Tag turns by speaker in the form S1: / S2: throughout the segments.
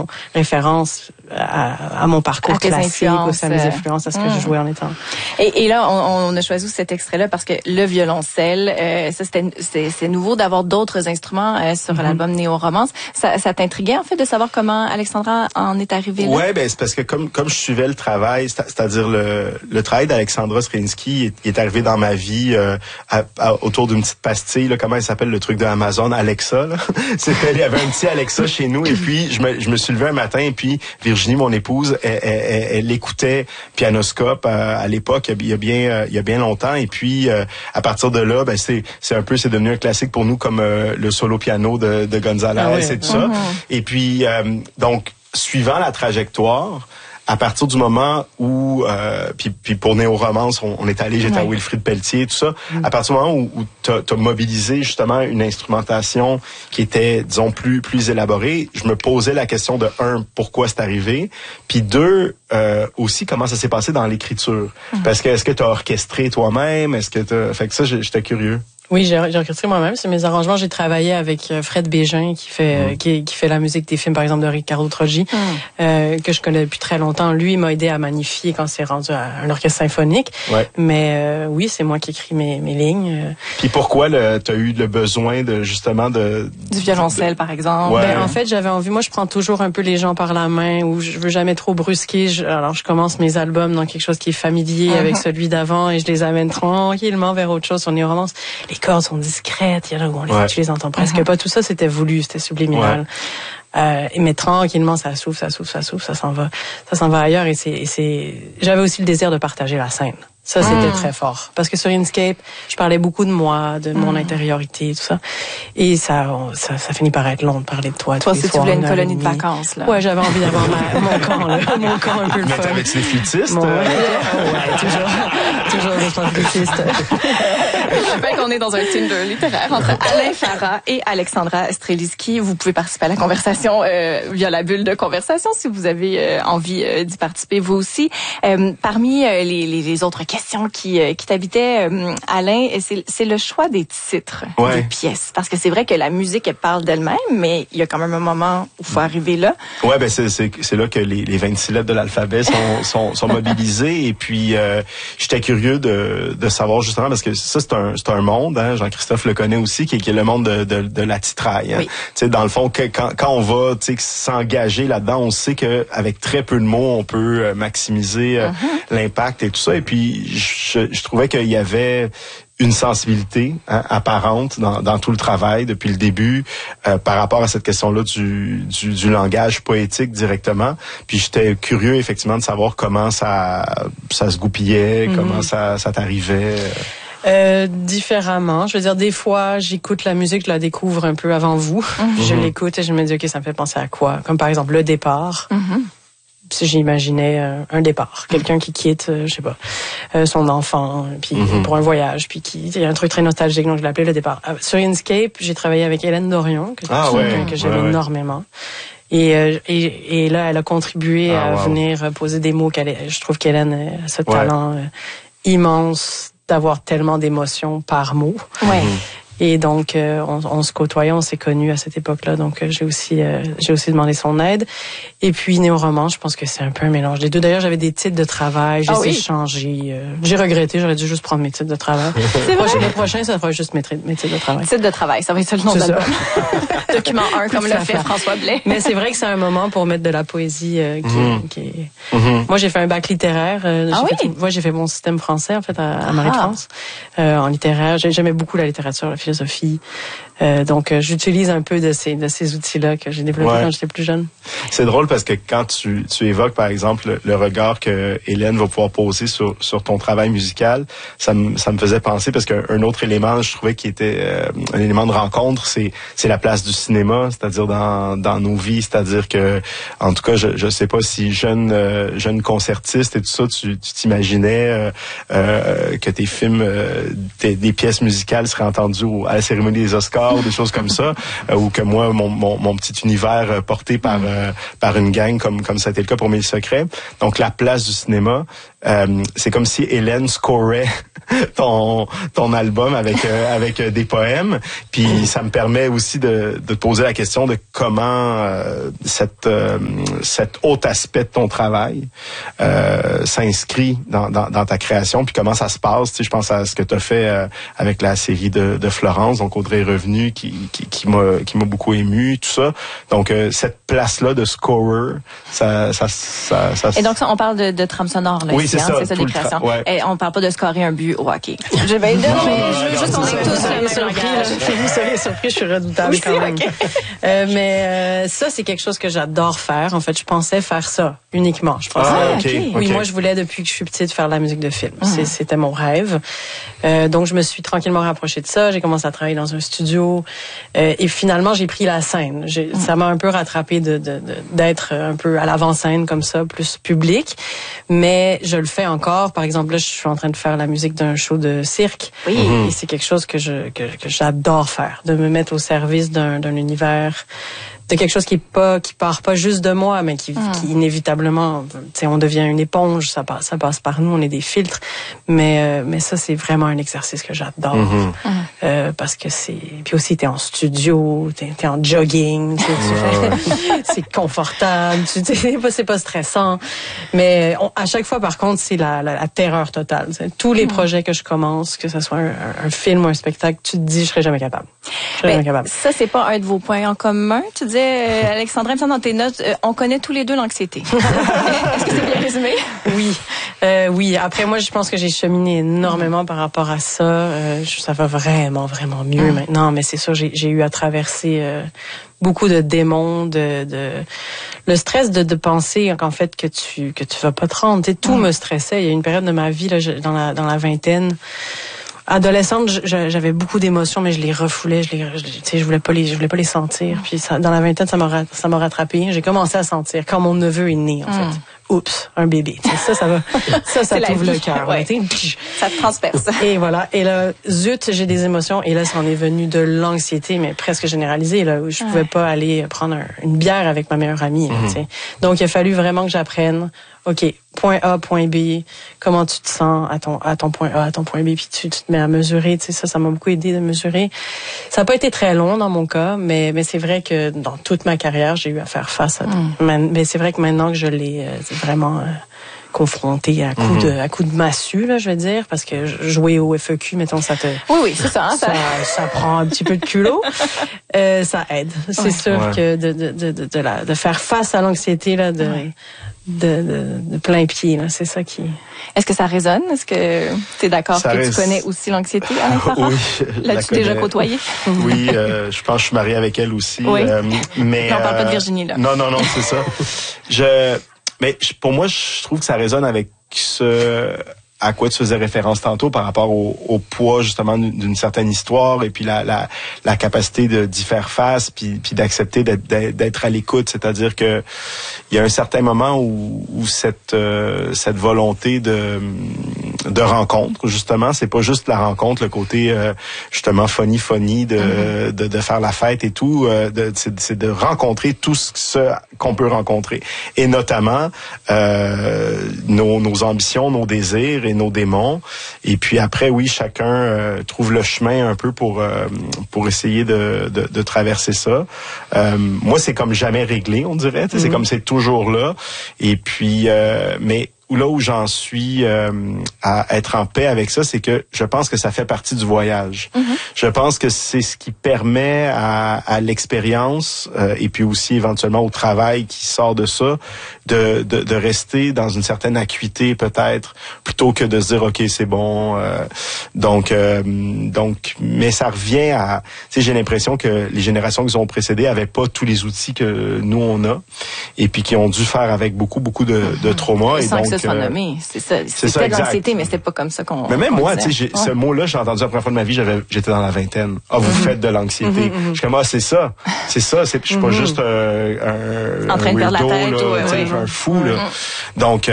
S1: référence à mon parcours classique, aussi à mes influences, à ce que je jouais en étant.
S2: Et là, on a choisi cet extrait-là parce que le violoncelle, ça c'est nouveau d'avoir d'autres instruments sur l'album Néo-Romance. Ça t'intriguait en fait de savoir comment Alexandra en est arrivée là?
S3: Ouais, ben c'est parce que comme je suivais le travail, c'est-à-dire le travail d'Alexandra Strelinsky est arrivé dans ma vie autour d'une petite pastille, là, comment elle s'appelle le truc de Amazon, Alexa, là. Il y avait un petit Alexa chez nous et puis je me suis levé un matin et puis Virginie, mon épouse, elle écoutait Pianoscope à l'époque, il y a bien longtemps et puis à partir de là, ben c'est devenu un classique pour nous comme le solo piano de Gonzalez et tout ça. Et puis donc suivant la trajectoire, à partir du moment où puis pour Néo-Romance, on est allé, j'étais à Wilfrid Pelletier, tout ça. À partir du moment où t'as mobilisé justement une instrumentation qui était, disons, plus élaborée, je me posais la question de pourquoi c'est arrivé, puis deux, aussi comment ça s'est passé dans l'écriture. Parce que est-ce que t'as orchestré toi-même, fait que ça, j'étais curieux.
S1: Oui, j'ai orchestré moi-même. C'est mes arrangements. J'ai travaillé avec Fred Bégin qui fait la musique des films, par exemple, de Riccardo Troggi, que je connais depuis très longtemps. Lui, il m'a aidé à magnifier quand c'est rendu à un orchestre symphonique. Ouais. Mais oui, c'est moi qui écris mes lignes.
S3: Puis pourquoi t'as eu le besoin de justement du
S2: violoncelle, par exemple?
S1: Ouais. En fait, j'avais envie. Moi, je prends toujours un peu les gens par la main, ou je veux jamais trop brusquer. Alors, je commence mes albums dans quelque chose qui est familier avec celui d'avant, et je les amène tranquillement vers autre chose sur Néo-Romance. Les cordes sont discrètes, il y en a où tu les entends presque pas. Tout ça, c'était voulu, c'était subliminal. Mais tranquillement, ça s'ouvre, ça s'en va ailleurs. Et j'avais aussi le désir de partager la scène. Ça, c'était très fort. Parce que sur Inkscape, je parlais beaucoup de moi, de mon intériorité, tout ça. Et ça finit par être long de parler de toi.
S2: Toi, si tu voulais une colonie de vacances, là.
S1: Ouais, j'avais envie d'avoir mon camp, là. Mon camp un peu le fun.
S3: Mais t'avais-tu des flûtistes?
S1: Toujours des flûtistes.
S2: Je rappelle qu'on est dans un Tinder littéraire entre Alain Farah et Alexandra Strelinsky. Vous pouvez participer à la conversation via la bulle de conversation si vous avez envie d'y participer vous aussi. Parmi les autres questions qui t'habitaient, Alain, c'est le choix des titres des pièces. Parce que c'est vrai que la musique, elle parle d'elle-même, mais il y a quand même un moment où il faut arriver là. Ouais,
S3: ben c'est là que les 26 lettres de l'alphabet sont mobilisées. Et puis, j'étais curieux de savoir justement, parce que ça, c'est un monde, hein, Jean-Christophe le connaît aussi, qui est le monde de la titraille. Hein. Oui. Tu sais, dans le fond, quand on va s'engager là-dedans, on sait que avec très peu de mots, on peut maximiser l'impact et tout ça. Et puis, je trouvais qu'il y avait une sensibilité apparente dans tout le travail depuis le début par rapport à cette question-là du langage poétique directement. Puis j'étais curieux effectivement de savoir comment ça se goupillait, comment ça t'arrivait.
S1: Différemment. Je veux dire, des fois, j'écoute la musique, je la découvre un peu avant vous. Je l'écoute et je me dis, OK, ça me fait penser à quoi? Comme par exemple, le départ. Si j'imaginais un départ, quelqu'un qui quitte, je sais pas, son enfant, puis pour un voyage, puis il y a un truc très nostalgique, donc je l'appelais le départ. Sur Inkscape, j'ai travaillé avec Hélène Dorion, que j'aime énormément. Et là, elle a contribué à venir poser des mots je trouve qu'Hélène a ce talent immense d'avoir tellement d'émotions par mot. Ouais. Et donc, on se côtoyait, on s'est connus à cette époque-là. Donc, j'ai aussi demandé son aide. Et puis, Néo-Romance, je pense que c'est un peu un mélange des deux. D'ailleurs, j'avais des titres de travail, j'ai changé. J'ai regretté, j'aurais dû juste prendre mes titres de travail. C'est vrai? Le prochain, ça sera juste mes titres de travail.
S2: Titres de travail, ça va être le nom de l'album. Document 1, comme l'a fait François Blais.
S1: Mais c'est vrai que c'est un moment pour mettre de la poésie qui est... Moi, j'ai fait un bac littéraire. J'ai fait mon système français, en fait, à Marie-France. En littéraire, j'aimais beaucoup la littérature, la philosophie. Donc, j'utilise un peu de ces outils-là que j'ai développés quand j'étais plus jeune.
S3: C'est drôle parce que quand tu évoques, par exemple, le regard que Hélène va pouvoir poser sur ton travail musical, ça me faisait penser, parce qu'un autre élément, je trouvais qui était un élément de rencontre, c'est la place du cinéma, c'est-à-dire dans nos vies, c'est-à-dire que, en tout cas, je sais pas si jeune concertiste et tout ça, tu t'imaginais que tes films, des pièces musicales seraient entendues à la cérémonie des Oscars soir ou des choses comme ça, ou que moi mon petit univers porté par une gang comme ça a été le cas pour Mes Secrets. Donc la place du cinéma, c'est comme si Hélène scorait ton album avec des poèmes, puis ça me permet aussi de poser la question de comment cet autre aspect de ton travail s'inscrit dans ta création, puis comment ça se passe. Tu sais, je pense à ce que tu as fait avec la série de Florence, donc Audrey est revenue, qui m'a beaucoup ému, tout ça. Donc cette place-là de scorer, ça.
S2: Et donc ça, on parle de trame sonore là.
S3: Oui,
S2: ici,
S3: c'est ça,
S2: des créations.
S3: Ouais.
S2: Et on parle pas de scorer un but au hockey. Je vais juste qu'on est tous
S1: vous serez surpris, je suis redoutable quand même. Mais ça, c'est quelque chose que j'adore faire. En fait, je pensais faire ça uniquement. Je pensais, oui, moi, je voulais depuis que je suis petite faire de la musique de film. C'était mon rêve. Donc, je me suis tranquillement rapprochée de ça. J'ai commencé à travailler dans un studio. Et finalement, j'ai pris la scène. Ça m'a un peu rattrapé d'être un peu à l'avant-scène comme ça, plus public. Mais je le fais encore. Par exemple, là, je suis en train de faire la musique d'un show de cirque. Oui. Et c'est quelque chose que j'adore faire, de me mettre au service d'un univers, de quelque chose qui part pas juste de moi, mais qui inévitablement, tu sais, on devient une éponge, ça passe par nous, on est des filtres, mais ça c'est vraiment un exercice que j'adore, parce que puis aussi t'es en studio, t'es en jogging, c'est confortable, c'est pas stressant, mais à chaque fois par contre c'est la terreur totale. Tous les projets que je commence, que ce soit un film ou un spectacle, tu te dis je serai jamais capable.
S2: Ça c'est pas un de vos points en commun, tu dis. Alexandra, il me semble dans tes notes, on connaît tous les deux l'anxiété. Est-ce que c'est bien résumé?
S1: Oui. Après, moi, je pense que j'ai cheminé énormément par rapport à ça. Ça va vraiment, vraiment mieux maintenant. Mais c'est sûr, j'ai eu à traverser beaucoup de démons, le stress de penser qu'en fait que tu vas pas te rendre. Tu sais, tout me stressait. Il y a une période de ma vie là, dans la vingtaine. Adolescente, j'avais beaucoup d'émotions, mais je les refoulais, je voulais pas les sentir. Puis dans la vingtaine, ça m'a rattrapé. J'ai commencé à sentir quand mon neveu est né, en fait. Oups, un bébé. Ça t'ouvre le cœur.
S2: Ouais. Ça te transperce.
S1: Et voilà. Et là, zut, j'ai des émotions. Et là, ça en est venu de l'anxiété, mais presque généralisée, là, où je pouvais pas aller prendre une bière avec ma meilleure amie. Là, donc, il a fallu vraiment que j'apprenne. OK, point A, point B, comment tu te sens à ton point A, à ton point B, puis tu te mets à mesurer, tu sais, ça m'a beaucoup aidé de mesurer. Ça n'a pas été très long dans mon cas, mais c'est vrai que dans toute ma carrière, j'ai eu à faire face à mais c'est vrai que maintenant que je l'ai vraiment confronté à coup de massue, là, je veux dire, parce que jouer au FEQ, mettons, ça te...
S2: Oui, c'est ça.
S1: Ça prend un petit peu de culot. Ça aide. C'est sûr que de faire face à l'anxiété, là, de plein pied, là, c'est ça qui...
S2: Est-ce que ça résonne? Est-ce que tu es d'accord que tu connais aussi l'anxiété, Alain Farah?
S3: Oui.
S2: L'as-tu déjà côtoyé?
S3: Oui, je pense que je suis marié avec elle aussi.
S2: Oui.
S3: Mais
S2: on parle pas de Virginie, là.
S3: Non, c'est ça. Mais pour moi, je trouve que ça résonne avec ce à quoi tu faisais référence tantôt par rapport au poids justement d'une certaine histoire et puis la capacité d'y faire face puis d'accepter d'être à l'écoute, c'est-à-dire que il y a un certain moment où cette volonté de rencontre, justement, c'est pas juste la rencontre, le côté justement funny de faire la fête et tout, c'est de rencontrer tout ce qu'on peut rencontrer, et notamment nos ambitions, nos désirs et nos démons. Et puis après, oui, chacun trouve le chemin un peu pour essayer de traverser ça. Moi, c'est comme jamais réglé, on dirait. C'est comme c'est toujours là. Et puis, mais là où j'en suis à être en paix avec ça, c'est que je pense que ça fait partie du voyage. Je pense que c'est ce qui permet à l'expérience et puis aussi éventuellement au travail qui sort de ça, de rester dans une certaine acuité peut-être, plutôt que de se dire OK, c'est bon. Donc mais ça revient à, tu sais, j'ai l'impression que les générations qui nous ont précédées avaient pas tous les outils que nous on a, et puis qui ont dû faire avec beaucoup de traumas.
S2: Sans
S3: et donc,
S2: que ce soit nommé, c'est ça. C'était de l'anxiété, mais c'était pas comme ça qu'on.
S3: Mais même
S2: qu'on
S3: moi,
S2: disait.
S3: tu sais, ce mot-là, j'ai entendu la première fois de ma vie, j'étais dans la vingtaine. Ah, vous faites de l'anxiété. Je suis comme, ah, c'est ça. Je suis pas juste
S2: en train de perdre la tête
S3: ou un fou, là. Donc,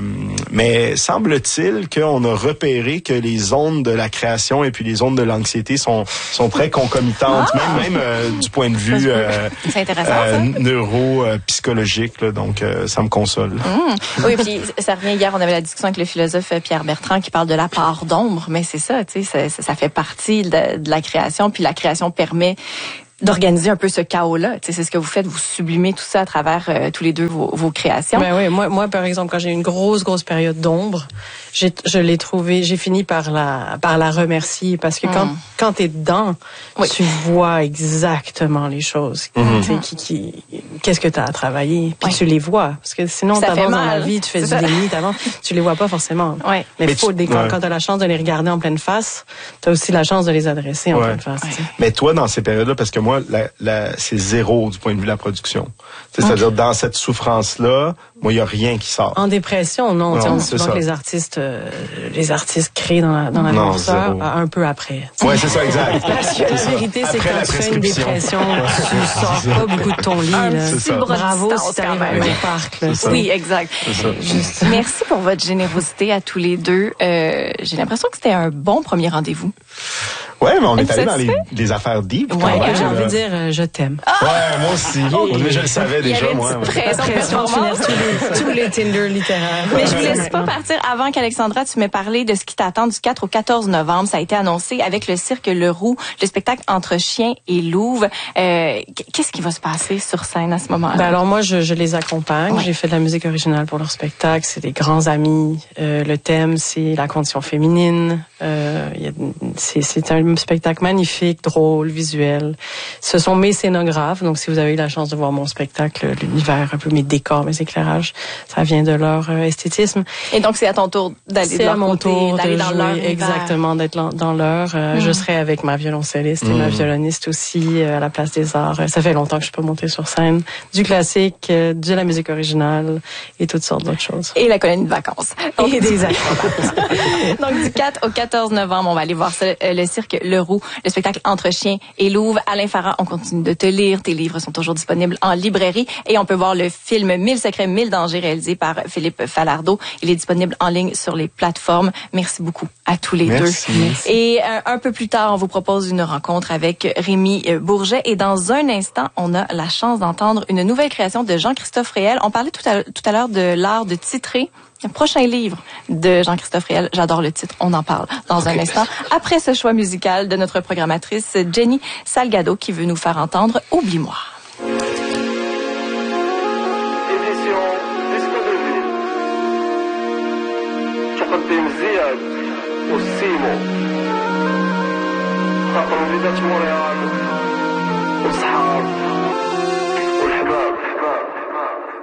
S3: mais semble-t-il qu'on a repéré que les zones de la création et puis les zones de l'anxiété sont très concomitantes, même du point de vue
S2: c'est intéressant,
S3: neuro-psychologique. Donc, ça me console.
S2: Oui, puis ça revient hier, on avait la discussion avec le philosophe Pierre Bertrand qui parle de la part d'ombre, mais c'est ça, tu sais, ça fait partie de la création, puis la création permet d'organiser un peu ce chaos-là. Tu sais, c'est ce que vous faites, vous sublimez tout ça à travers tous les deux vos créations.
S1: Ben oui, moi par exemple, quand j'ai eu une grosse période d'ombre, je l'ai trouvé, j'ai fini par la remercier parce que quand t'es dedans, tu vois exactement les choses. Qu'est-ce que t'as à travailler, puis tu les vois, parce que sinon t'avances dans la vie, tu fais du déni, tu les vois pas forcément.
S2: Ouais.
S1: Mais quand t'as la chance de les regarder en pleine face, t'as aussi la chance de les adresser en pleine face. Ouais.
S3: Mais toi, dans ces périodes-là, parce que moi, c'est zéro du point de vue de la production. C'est-à-dire, dans cette souffrance-là, moi, il y a rien qui sort.
S1: En dépression, non. On dit souvent que les artistes créent dans la noirceur un peu après.
S3: Ouais, c'est ça, exact.
S1: Parce que la vérité, c'est que quand tu fais une dépression, tu sors pas beaucoup de ton lit. Bravo si t'arrives à un parc.
S2: Oui, exact. Merci pour votre générosité à tous les deux. J'ai l'impression que c'était un bon premier rendez-vous.
S3: Ouais, mais on est allé dans les affaires deep.
S1: Ouais, j'ai envie de dire, je t'aime.
S3: Ouais, moi aussi. Je le savais déjà, moi.
S2: Pression de finir
S1: tous les Tinder littéraires.
S2: Mais je vous laisse pas partir avant qu'Alexandra, tu m'aies parlé de ce qui t'attend du 4 au 14 novembre. Ça a été annoncé avec le cirque Le Roux, le spectacle Entre chien et louve. Qu'est-ce qui va se passer sur scène à ce moment-là?
S1: Ben alors moi, je les accompagne. Ouais. J'ai fait de la musique originale pour leur spectacle. C'est des grands amis. Le thème, c'est la condition féminine. C'est un spectacle magnifique, drôle, visuel. Ce sont mes scénographes, donc si vous avez eu la chance de voir mon spectacle, l'univers, un peu mes décors, mes éclairages, ça vient de leur esthétisme.
S2: Et donc c'est à ton tour d'aller de leur côté, d'aller dans leur univers.
S1: Exactement, d'être dans leur. Je serai avec ma violoncelliste et ma violoniste aussi à la Place des Arts. Ça fait longtemps que je peux monter sur scène. Du classique, de la musique originale et toutes sortes d'autres choses.
S2: Et la colonie de vacances.
S1: Donc, et des acrobates.
S2: Donc du 4 au 14 novembre, on va aller voir ça, le cirque Le Roux, le spectacle Entre chien et louve. Alain Farah, on continue de te lire. Tes livres sont toujours disponibles en librairie et on peut voir le film 1000 secrets, 1000 dangers réalisé par Philippe Falardeau. Il est disponible en ligne sur les plateformes. Merci beaucoup à tous les deux.
S3: Merci.
S2: Et un peu plus tard, on vous propose une rencontre avec Rémi Bourget et dans un instant, on a la chance d'entendre une nouvelle création de Jean-Christophe Réel. On parlait tout à l'heure de l'art de titrer. Un prochain livre de Jean-Christophe Réel. J'adore le titre. On en parle dans un instant. Après ce choix musical de notre programmatrice Jenny Salgado qui veut nous faire entendre Oublie-moi.
S4: Édition Disque de Ville. تقدم زياد والسيمو. خاطر وليدات مونريال وصحاب